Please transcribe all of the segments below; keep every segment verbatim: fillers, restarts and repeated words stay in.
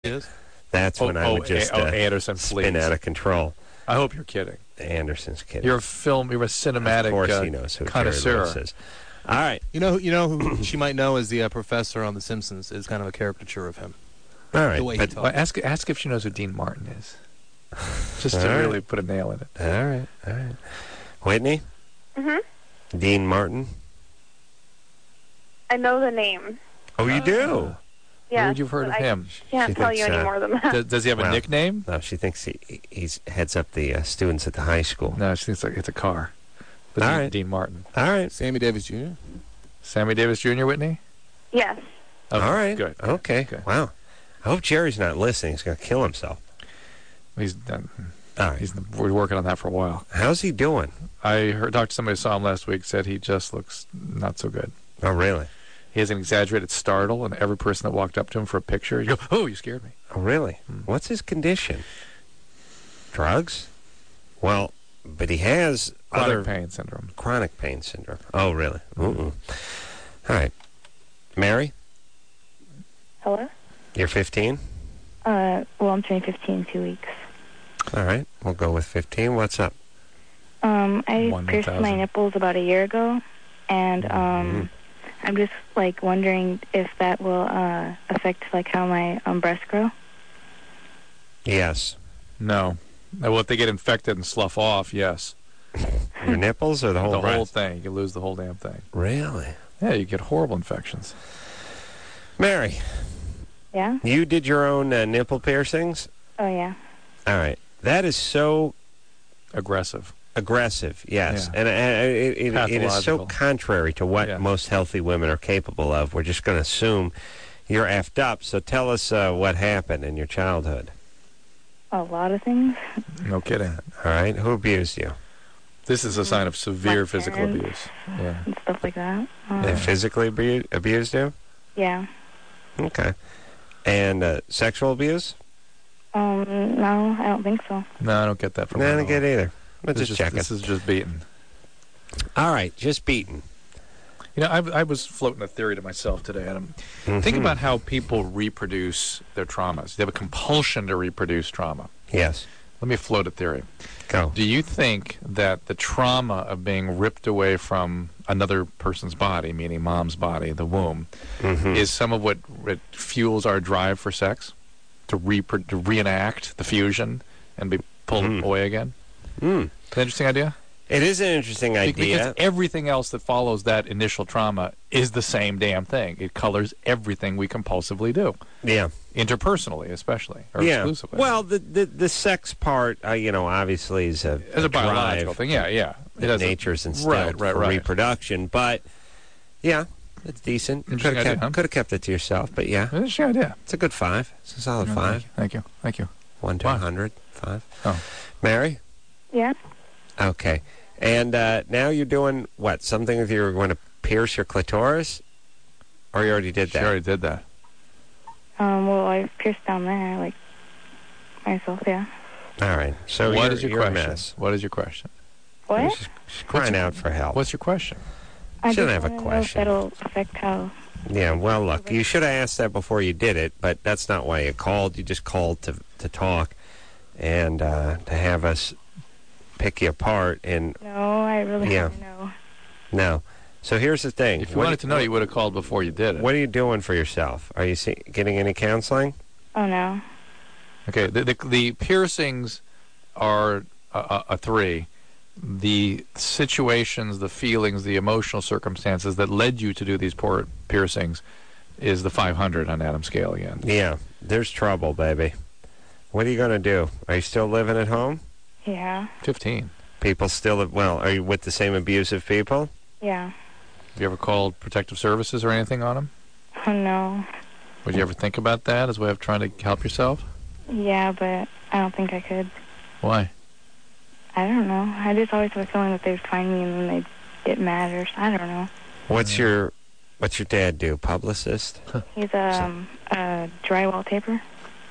is? That's Oh, when I oh, would just A- oh, uh, Anderson, spin please. out of control. I hope you're kidding. Anderson's kidding. You're a film. You're a cinematic Of course uh, he knows who Jerry connoisseur. Lewis is. All right. You know, you know who she might know as the uh, professor on The Simpsons is kind of a caricature of him. All right. The way he but, talks. Well, ask ask if she knows who Dean Martin is, just to All right. really put a nail in it. all right. All right. Whitney? Mm-hmm. Dean Martin? I know the name. Oh, you do? Where Yeah. would you have heard of I him? can't She tell you thinks, any uh, more than that. Does, does he have a Well, nickname? No, she thinks he he's heads up the uh, students at the high school. No, she thinks like it's a car. But All Dean, right. Dean Martin. All right. Sammy Davis Junior Sammy Davis Junior, Whitney? Yes. Okay, All right. Good. Okay. Good. Wow. I hope Jerry's not listening. He's going to kill himself. He's done. All right. He's we're working on that for a while. How's he doing? I heard talked to somebody who saw him last week. Said he just looks not so good. Oh, really? He has an exaggerated startle, and every person that walked up to him for a picture, you go, "Oh, you scared me." Oh, really? Hmm. What's his condition? Drugs? Well, but he has Chronic other pain syndrome. chronic pain syndrome. Oh, really? Mm-mm. All right. Mary, Hello? you're fifteen? Uh, well, I'm turning fifteen in two weeks. All right. We'll go with fifteen. What's up? Um, I One pierced my thousand. nipples about a year ago, and um, Mhm. I'm just like wondering if that will uh affect like how my um breasts grow. Yes. No. Well, if they get infected and slough off, yes. Your nipples or the whole the whole breast? thing. You can lose the whole damn thing. Really? Yeah, you get horrible infections. Mary, Yeah? you did your own uh, nipple piercings? Oh yeah. All right. That is so Aggressive. aggressive, yes. Yeah. And uh, it, it, it is so Pathological. contrary to what Yeah. most healthy women are capable of. We're just going to assume you're effed up. So tell us uh, what happened in your childhood. A lot of things. No kidding. All right? Who abused you? This is a sign of severe My physical parents. abuse. Yeah. And stuff like that. Uh, They physically abu- abused you? yeah. Okay. And uh, sexual abuse? Um, no, I don't think so. No, I don't get that from No, I her don't at get all. either. But This just is checking. This is just beaten. All right, just beaten. You know, I, I was floating a theory to myself today, Adam. Think Mhm. about how people reproduce their traumas. They have a compulsion to reproduce trauma. Yes. Let me float a theory. Go. Do you think that the trauma of being ripped away from another person's body, meaning mom's body, the womb, Mhm. is some of what, what fuels our drive for sex? To, repro- to reenact the fusion and be pulled Mhm. away again? Mm. An interesting idea? It is an interesting Be- idea. Because everything else that follows that initial trauma is the same damn thing. It colors everything we compulsively do, Yeah. interpersonally especially, or Yeah. exclusively. Well, the, the the sex part, uh, you know, obviously is a, as a, biological drive thing, yeah, yeah. It that has a- nature's instilled right, right, for right. reproduction. But, yeah, it's decent. Could Interesting have idea, kept, huh? could have kept it to yourself, but yeah, Interesting idea. it's a good five. It's a solid Yeah, five. Thank you. Thank you. One to a Five. hundred. Five. Oh. Mary? Yeah? Okay. And uh, now you're doing what? Something with you're going to pierce your clitoris? Or you already did She that? already did that. Um, well, I pierced down there, like, myself, yeah. All right. So what you're, is your you're a question? mess. What is your question? What? She's, she's crying your- out for help. What's your question? I She doesn't just have a wanna know if question. that'll affect how... Yeah, well, look, you should have asked that before you did it, but that's not why you called. You just called to to talk and uh, to have us pick you apart. And No, I really Yeah. want to know. no. So here's the thing. If you What- wanted to know, you would have called before you did it. What are you doing for yourself? Are you see, getting any counseling? Oh, no. Okay, the, the, the piercings are a, a, a three. The situations, the feelings, the emotional circumstances that led you to do these poor piercings is the five hundred on Adam's scale again. Yeah, there's trouble, baby. What are you going to do? Are you still living at home? Yeah. fifteen. People still, well, are you with the same abusive people? Yeah. Have you ever called protective services or anything on them? Oh, no. Would you ever think about that as a way of trying to help yourself? Yeah, but I don't think I could. Why? I don't know. I just always have a feeling that they'd find me and then they'd get mad or... I don't know. What's your What's your dad do? Publicist? He's um, a drywall taper.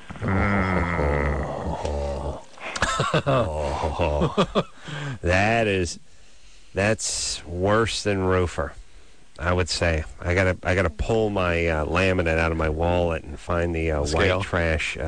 Oh, that is that's worse than roofer. I would say I gotta I gotta pull my uh, laminate out of my wallet and find the uh, Scale. white trash uh,